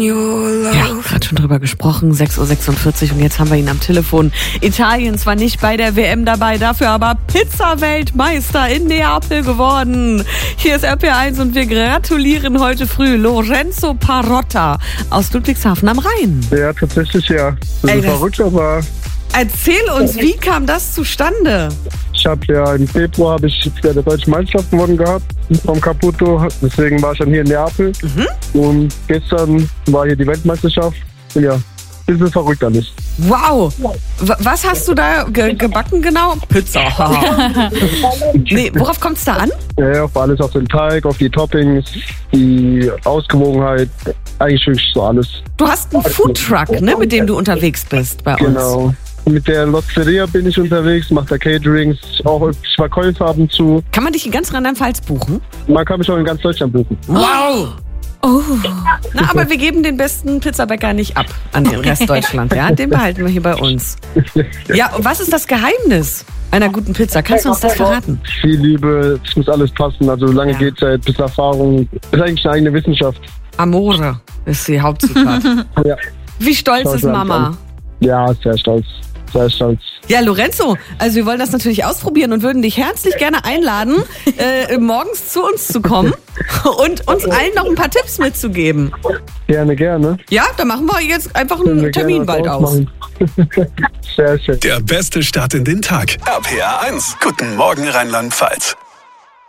Ja, gerade schon drüber gesprochen, 6.46 Uhr und jetzt haben wir ihn am Telefon. Italien zwar nicht bei der WM dabei, dafür aber Pizza-Weltmeister in Neapel geworden. Hier ist RPR1 und wir gratulieren heute früh Lorenzo Parotta aus Ludwigshafen am Rhein. Ja, tatsächlich ja. Das ist verrückt, aber... Erzähl uns, wie kam das zustande? Ich habe ja im Februar der deutsche Meisterschaft gewonnen gehabt vom Caputo. Deswegen war ich dann hier in Neapel. Und gestern war hier die Weltmeisterschaft. Ja, bisschen verrückt alles. Wow! Was hast du da gebacken genau? Pizza. Nee, worauf kommt es da an? Ja, auf alles, auf den Teig, auf die Toppings, die Ausgewogenheit. Eigentlich wirklich so alles. Du hast einen Foodtruck, ne, mit dem du unterwegs bist bei uns. Genau. Mit der Lotteria bin ich unterwegs, mache da Caterings, auch Verkäufe ab und zu. Kann man dich in ganz Rheinland-Pfalz buchen? Man kann mich auch in ganz Deutschland buchen. Wow! Oh. Na, aber wir geben den besten Pizzabäcker nicht ab an den Rest Deutschland. Ja? Den behalten wir hier bei uns. Ja, und was ist das Geheimnis einer guten Pizza? Kannst du uns das verraten? Viel Liebe, es muss alles passen. Also lange Gehzeit bis Erfahrung. Das ist eigentlich eine eigene Wissenschaft. Amore ist die Hauptzutat. Ja. Wie stolz ist Mama? Ja, sehr stolz. Sehr stolz. Ja, Lorenzo, also wir wollen das natürlich ausprobieren und würden dich herzlich gerne einladen, morgens zu uns zu kommen und uns allen noch ein paar Tipps mitzugeben. Gerne, gerne. Ja, dann machen wir jetzt einfach einen Termin bald aus. Sehr schön. Der beste Start in den Tag. RPR1. Guten Morgen Rheinland-Pfalz.